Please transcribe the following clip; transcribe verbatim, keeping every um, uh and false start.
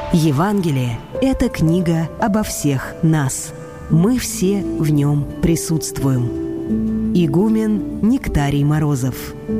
Евангелие – это книга обо всех нас. Мы все в нем присутствуем. Игумен Нектарий Морозов.